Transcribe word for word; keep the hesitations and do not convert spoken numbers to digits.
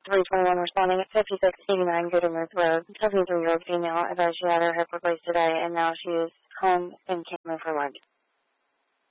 three twenty-one responding at fifty-six eighty-nine Goodermuth Road. seventy-three-year-old female advised she had her hip replaced today, and now she is home in Cameron for lunch.